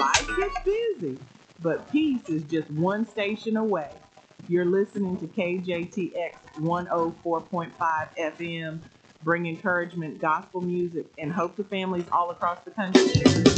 life gets busy, but peace is just one station away. You're listening to KJTX 104.5 FM, bring encouragement, gospel music, and hope to families all across the country.